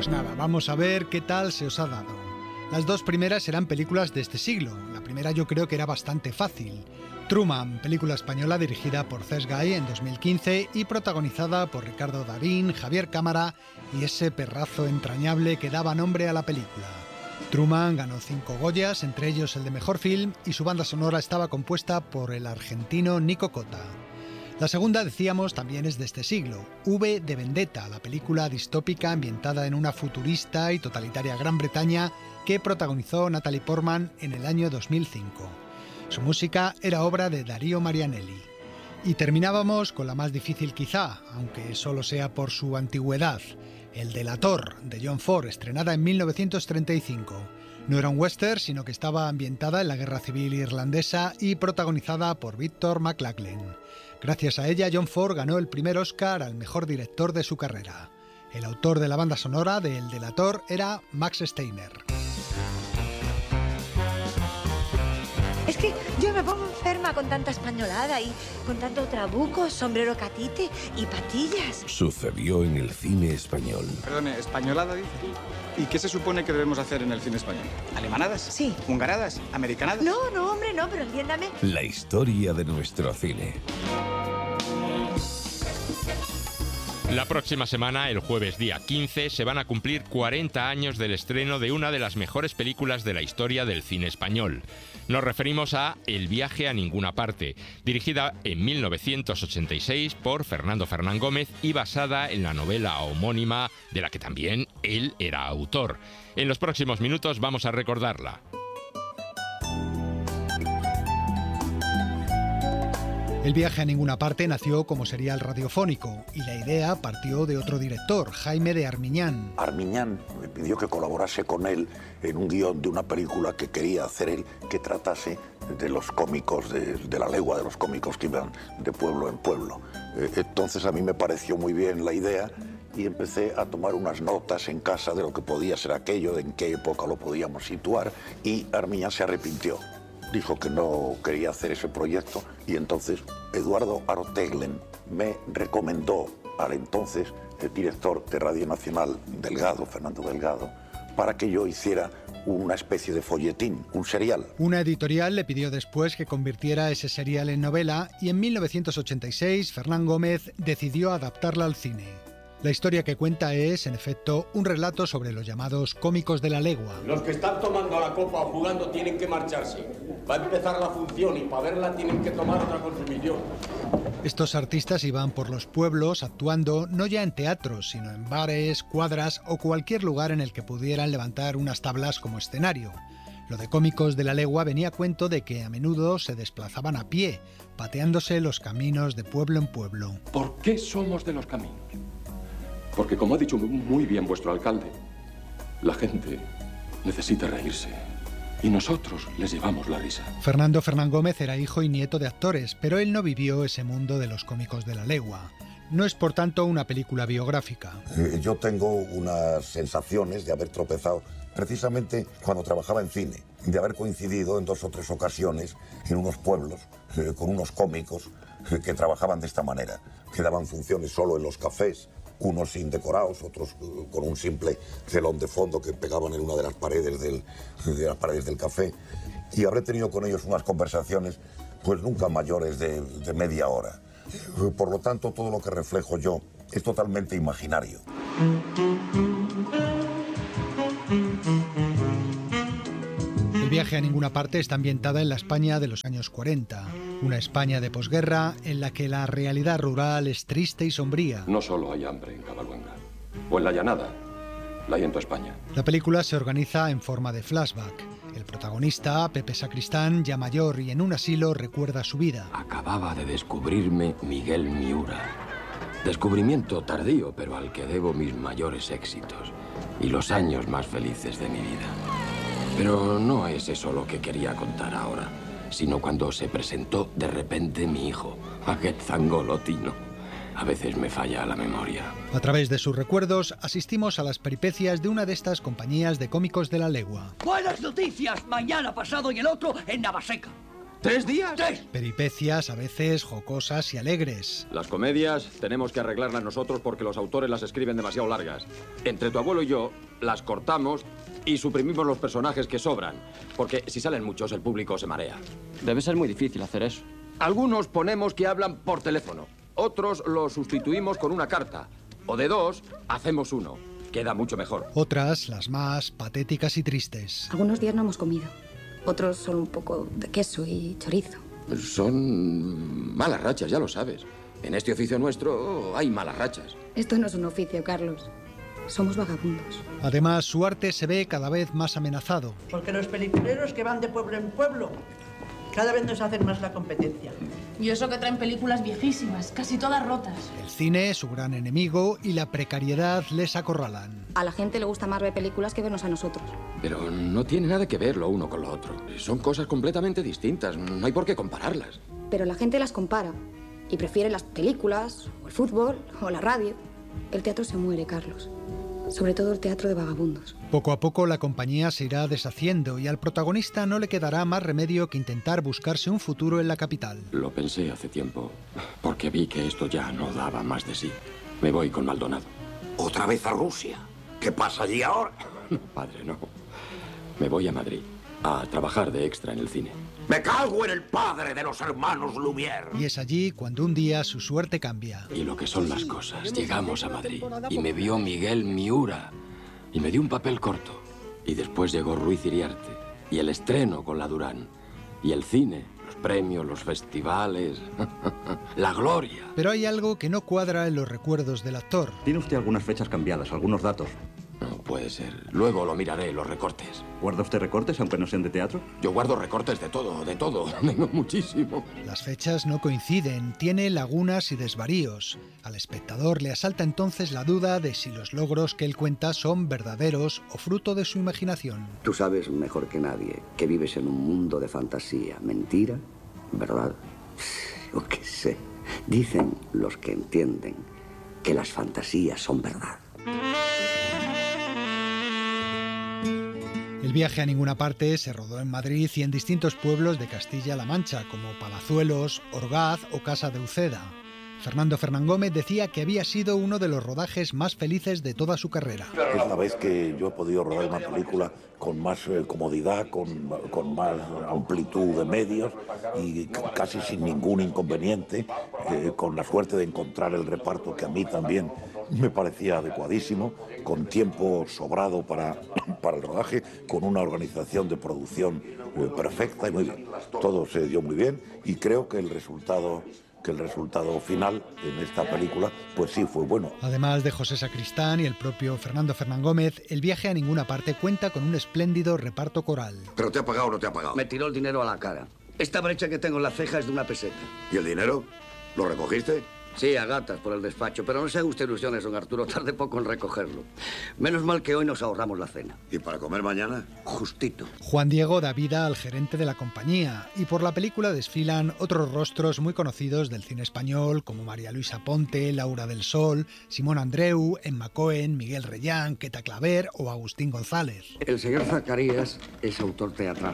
Pues nada, vamos a ver qué tal se os ha dado. Las dos primeras eran películas de este siglo. La primera yo creo que era bastante fácil. Truman, película española dirigida por Cesc Gay en 2015 y protagonizada por Ricardo Darín, Javier Cámara y ese perrazo entrañable que daba nombre a la película. Truman ganó 5 Goyas, entre ellos el de Mejor Film, y su banda sonora estaba compuesta por el argentino Nico Cota. La segunda, decíamos, también es de este siglo. V de Vendetta, la película distópica ambientada en una futurista y totalitaria Gran Bretaña que protagonizó Natalie Portman en el año 2005. Su música era obra de Darío Marianelli. Y terminábamos con la más difícil quizá, aunque solo sea por su antigüedad, El delator, de John Ford, estrenada en 1935. No era un western, sino que estaba ambientada en la Guerra Civil Irlandesa y protagonizada por Victor McLaglen. Gracias a ella, John Ford ganó el primer Oscar al mejor director de su carrera. El autor de la banda sonora de El delator era Max Steiner. Es que yo me pongo enferma con tanta españolada y con tanto trabuco, sombrero catite y patillas. Sucedió en el cine español. Perdone, ¿españolada dice? ¿Y qué se supone que debemos hacer en el cine español? ¿Alemanadas? Sí. ¿Hungaradas? ¿Americanadas? No, hombre, no, pero entiéndame. La historia de nuestro cine. La próxima semana, el jueves día 15, se van a cumplir 40 años del estreno de una de las mejores películas de la historia del cine español. Nos referimos a El viaje a ninguna parte, dirigida en 1986 por Fernando Fernán Gómez y basada en la novela homónima de la que también él era autor. En los próximos minutos vamos a recordarla. El viaje a ninguna parte nació como serial radiofónico y la idea partió de otro director, Jaime de Armiñán. Armiñán me pidió que colaborase con él en un guión de una película que quería hacer él, que tratase de los cómicos, de la legua de los cómicos que iban de pueblo en pueblo. Entonces a mí me pareció muy bien la idea y empecé a tomar unas notas en casa de lo que podía ser aquello, de en qué época lo podíamos situar, y Armiñán se arrepintió. Dijo que no quería hacer ese proyecto y entonces Eduardo Aroteglen me recomendó al entonces el director de Radio Nacional, Delgado, Fernando Delgado, para que yo hiciera una especie de folletín, un serial. Una editorial le pidió después que convirtiera ese serial en novela y en 1986 Fernán Gómez decidió adaptarla al cine. La historia que cuenta es, en efecto, un relato sobre los llamados cómicos de la legua. Los que están tomando la copa o jugando tienen que marcharse. Va a empezar la función y para verla tienen que tomar otra consumición. Estos artistas iban por los pueblos actuando no ya en teatros, sino en bares, cuadras o cualquier lugar en el que pudieran levantar unas tablas como escenario. Lo de cómicos de la legua venía a cuento de que a menudo se desplazaban a pie, pateándose los caminos de pueblo en pueblo. ¿Por qué somos de los caminos? Porque, como ha dicho muy bien vuestro alcalde, la gente necesita reírse y nosotros les llevamos la risa. Fernando Fernán Gómez era hijo y nieto de actores, pero él no vivió ese mundo de los cómicos de la legua. No es, por tanto, una película biográfica. Yo tengo unas sensaciones de haber tropezado precisamente cuando trabajaba en cine, de haber coincidido en 2 o 3 ocasiones en unos pueblos con unos cómicos que trabajaban de esta manera, que daban funciones solo en los cafés, unos sin decorados, otros con un simple telón de fondo que pegaban en una de las paredes del café. Y habré tenido con ellos unas conversaciones, pues nunca mayores de media hora. Por lo tanto, todo lo que reflejo yo es totalmente imaginario. El viaje a ninguna parte está ambientada en la España de los años 40, una España de posguerra en la que la realidad rural es triste y sombría. No solo hay hambre en Caballuenga o en la Llanada, la hay en toda España. La película se organiza en forma de flashback. El protagonista, Pepe Sacristán, ya mayor y en un asilo, recuerda su vida. Acababa de descubrirme Miguel Miura. Descubrimiento tardío, pero al que debo mis mayores éxitos y los años más felices de mi vida. Pero no es eso lo que quería contar ahora, sino cuando se presentó de repente mi hijo, aquel zangolotino. A veces me falla la memoria. A través de sus recuerdos asistimos a las peripecias de una de estas compañías de cómicos de la legua. Buenas noticias, mañana, pasado y el otro en Navaseca. ¿3 días? Peripecias a veces jocosas y alegres. Las comedias tenemos que arreglarlas nosotros porque los autores las escriben demasiado largas. Entre tu abuelo y yo las cortamos y suprimimos los personajes que sobran. Porque si salen muchos, el público se marea. Debe ser muy difícil hacer eso. Algunos ponemos que hablan por teléfono. Otros los sustituimos con una carta. O de 2, hacemos 1. Queda mucho mejor. Otras, las más patéticas y tristes. Algunos días no hemos comido. Otros son un poco de queso y chorizo. Son malas rachas, ya lo sabes. En este oficio nuestro hay malas rachas. Esto no es un oficio, Carlos. Somos vagabundos. Además, su arte se ve cada vez más amenazado. Porque los peliculeros que van de pueblo en pueblo cada vez nos hacen más la competencia. Y eso que traen películas viejísimas, casi todas rotas. El cine es su gran enemigo y la precariedad les acorralan. A la gente le gusta más ver películas que vernos a nosotros. Pero no tiene nada que ver lo uno con lo otro. Son cosas completamente distintas. No hay por qué compararlas. Pero la gente las compara y prefiere las películas, o el fútbol, o la radio. El teatro se muere, Carlos. Sobre todo el teatro de vagabundos. Poco a poco la compañía se irá deshaciendo y al protagonista no le quedará más remedio que intentar buscarse un futuro en la capital. Lo pensé hace tiempo, porque vi que esto ya no daba más de sí. Me voy con Maldonado. ¿Otra vez a Rusia? ¿Qué pasa allí ahora? No, padre, no. Me voy a Madrid, a trabajar de extra en el cine. ¡Me cago en el padre de los hermanos Lumière! Y es allí cuando un día su suerte cambia. Y lo que son las cosas. Llegamos a Madrid y me vio Miguel Miura y me dio un papel corto. Y después llegó Ruiz Iriarte y el estreno con la Durán. Y el cine, los premios, los festivales, la gloria. Pero hay algo que no cuadra en los recuerdos del actor. Tiene usted algunas fechas cambiadas, algunos datos. No puede ser. Luego lo miraré, los recortes. ¿Guarda usted recortes, aunque no sean de teatro? Yo guardo recortes de todo, de todo. Tengo muchísimo. Las fechas no coinciden, tiene lagunas y desvaríos. Al espectador le asalta entonces la duda de si los logros que él cuenta son verdaderos o fruto de su imaginación. Tú sabes mejor que nadie que vives en un mundo de fantasía, mentira, ¿verdad? Yo qué sé. Dicen los que entienden que las fantasías son verdad. El viaje a ninguna parte se rodó en Madrid y en distintos pueblos de Castilla-La Mancha, como Palazuelos, Orgaz o Casa de Uceda. Fernando Fernán Gómez decía que había sido uno de los rodajes más felices de toda su carrera. Es la vez que yo he podido rodar una película con más comodidad, con más amplitud de medios y casi sin ningún inconveniente, con la suerte de encontrar el reparto que a mí también me parecía adecuadísimo, con tiempo sobrado para el rodaje, con una organización de producción perfecta y muy bien. Todo se dio muy bien y creo que el resultado final en esta película, pues sí fue bueno. Además de José Sacristán y el propio Fernando Fernán Gómez, el viaje a ninguna parte cuenta con un espléndido reparto coral. ¿Pero te ha pagado o no te ha pagado? Me tiró el dinero a la cara. Esta brecha que tengo en la ceja es de 1 peseta. ¿Y el dinero? ¿Lo recogiste? Sí, a gatas por el despacho, pero no se haga usted ilusiones, don Arturo, tarde poco en recogerlo. Menos mal que hoy nos ahorramos la cena. ¿Y para comer mañana? Justito. Juan Diego da vida al gerente de la compañía y por la película desfilan otros rostros muy conocidos del cine español como María Luisa Ponte, Laura del Sol, Simón Andreu, Emma Cohen, Miguel Reyán, Queta Claver o Agustín González. El señor Zacarías es autor teatral.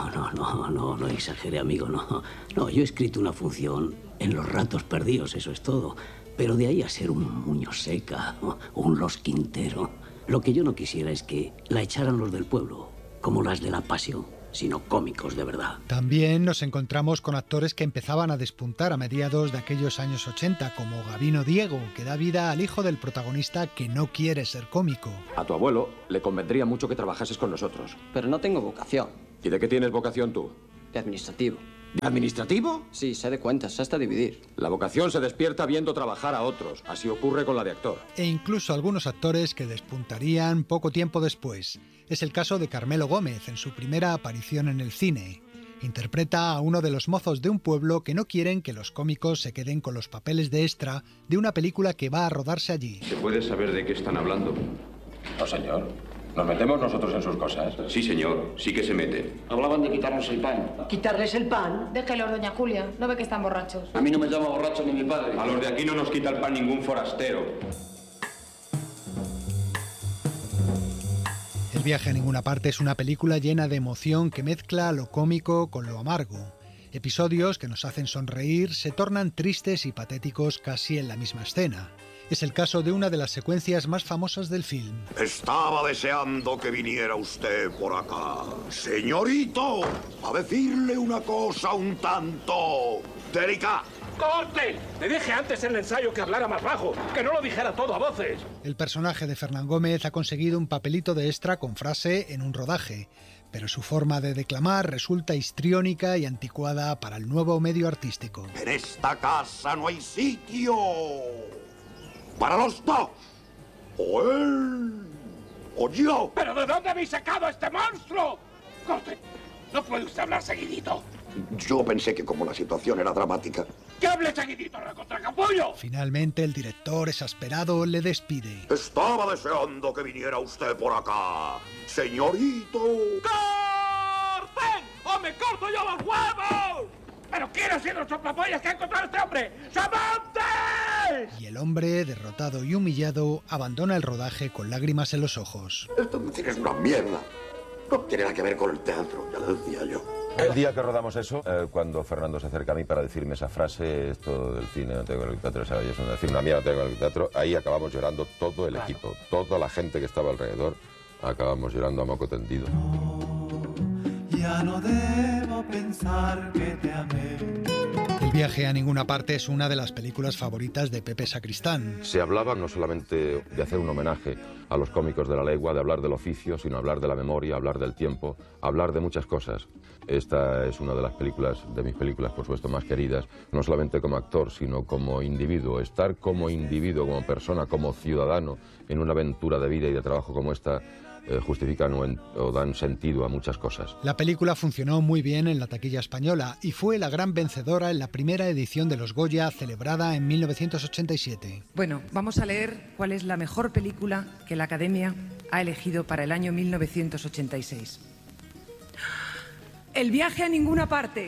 No exagere, amigo, no. No, yo he escrito una función en los ratos perdidos, eso es todo. Pero de ahí a ser un Muñoz Seca o un Los Quintero, lo que yo no quisiera es que la echaran los del pueblo, como las de La Pasión, sino cómicos de verdad. También nos encontramos con actores que empezaban a despuntar a mediados de aquellos años 80, como Gabino Diego, que da vida al hijo del protagonista que no quiere ser cómico. A tu abuelo le convendría mucho que trabajases con nosotros. Pero no tengo vocación. ¿Y de qué tienes vocación tú? De administrativo. ¿De administrativo? Sí, sé de cuentas, sé hasta dividir. La vocación se despierta viendo trabajar a otros. Así ocurre con la de actor. E incluso algunos actores que despuntarían poco tiempo después. Es el caso de Carmelo Gómez en su primera aparición en el cine. Interpreta a uno de los mozos de un pueblo que no quieren que los cómicos se queden con los papeles de extra de una película que va a rodarse allí. ¿Se puede saber de qué están hablando? No, señor. ¿Nos metemos nosotros en sus cosas? Sí, señor. Sí que se mete. Hablaban de quitarnos el pan. ¿Quitarles el pan? Déjelos, doña Julia. ¿No ve que están borrachos? A mí no me llama borracho ni mi padre. A los de aquí no nos quita el pan ningún forastero. El viaje a ninguna parte es una película llena de emoción que mezcla lo cómico con lo amargo. Episodios que nos hacen sonreír se tornan tristes y patéticos casi en la misma escena. Es el caso de una de las secuencias más famosas del film. Estaba deseando que viniera usted por acá. Señorito, a decirle una cosa un tanto delicada. ¡Corte! Le dije antes en el ensayo que hablara más bajo, que no lo dijera todo a voces. El personaje de Fernán Gómez ha conseguido un papelito de extra con frase en un rodaje, pero su forma de declamar resulta histriónica y anticuada para el nuevo medio artístico. En esta casa no hay sitio para los dos. O él o yo. ¿Pero de dónde habéis sacado a este monstruo? ¡Corte! No puede usted hablar seguidito. Yo pensé que como la situación era dramática... ¡Que hable seguidito, recontracapullo! Finalmente, el director, exasperado, le despide. Estaba deseando que viniera usted por acá, señorito. ¡Corten! ¡O me corto yo los huevos! ¿Pero quién ha sido los soplapollas que ha encontrado este hombre? ¡Samantes! Y el hombre, derrotado y humillado, abandona el rodaje con lágrimas en los ojos. Esto es una mierda. No tiene nada que ver con el teatro, ya lo decía yo. El día que rodamos eso, cuando Fernando se acerca a mí para decirme esa frase, esto del cine, no tengo el teatro, ¿sabes? Es decir, una mierda, tengo el teatro, ahí acabamos llorando todo el equipo, toda la gente que estaba alrededor, acabamos llorando a moco tendido. Ya no debo pensar que te amé. El viaje a ninguna parte es una de las películas favoritas de Pepe Sacristán. Se hablaba no solamente de hacer un homenaje a los cómicos de la legua, de hablar del oficio, sino hablar de la memoria, hablar del tiempo, hablar de muchas cosas. Esta es una de las películas, de mis películas, por supuesto, más queridas, no solamente como actor, sino como individuo. Estar como individuo, como persona, como ciudadano, en una aventura de vida y de trabajo como esta, justifican o dan sentido a muchas cosas. La película funcionó muy bien en la taquilla española y fue la gran vencedora en la primera edición de los Goya, celebrada en 1987. Bueno, vamos a leer cuál es la mejor película que la Academia ha elegido para el año 1986. El viaje a ninguna parte.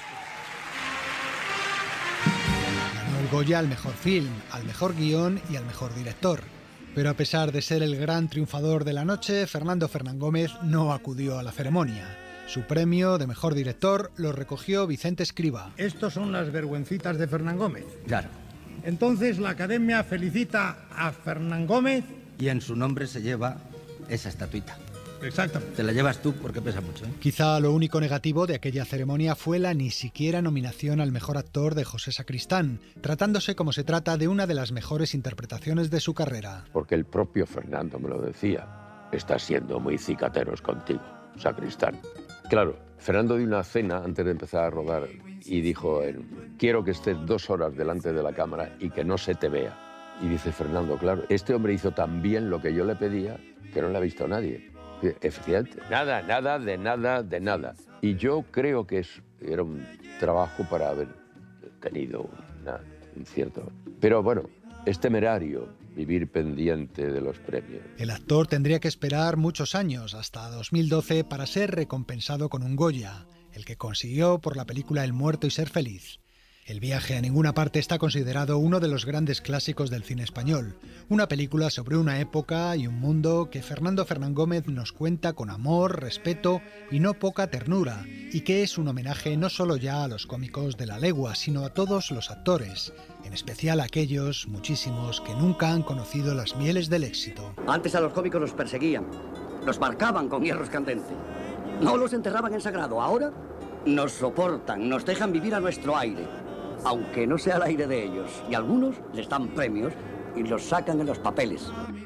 Ganó el Goya al mejor film, al mejor guión y al mejor director. Pero a pesar de ser el gran triunfador de la noche, Fernando Fernán Gómez no acudió a la ceremonia. Su premio de mejor director lo recogió Vicente Escriba. Estos son las vergüencitas de Fernán Gómez. Claro. Entonces la Academia felicita a Fernán Gómez. Y en su nombre se lleva esa estatuita. Exactamente. Te la llevas tú porque pesa mucho, ¿eh? Quizá lo único negativo de aquella ceremonia fue la ni siquiera nominación al mejor actor de José Sacristán, tratándose como se trata de una de las mejores interpretaciones de su carrera. Porque el propio Fernando me lo decía. Estás siendo muy cicateros contigo, Sacristán. Claro, Fernando dio una cena antes de empezar a rodar y dijo, quiero que estés 2 horas delante de la cámara y que no se te vea. Y dice Fernando, claro, este hombre hizo tan bien lo que yo le pedía que no le ha visto nadie. Efectivamente, de nada. Y yo creo que era un trabajo para haber tenido un cierto... Pero bueno, es temerario vivir pendiente de los premios. El actor tendría que esperar muchos años, hasta 2012, para ser recompensado con un Goya, el que consiguió por la película El muerto y ser feliz. El viaje a ninguna parte está considerado uno de los grandes clásicos del cine español, una película sobre una época y un mundo que Fernando Fernán Gómez nos cuenta con amor, respeto y no poca ternura, y que es un homenaje no solo ya a los cómicos de la legua, sino a todos los actores, en especial a aquellos, muchísimos, que nunca han conocido las mieles del éxito. Antes a los cómicos los perseguían, los marcaban con hierros candentes, no los enterraban en sagrado, ahora nos soportan, nos dejan vivir a nuestro aire. Aunque no sea el aire de ellos, y algunos les dan premios y los sacan en los papeles.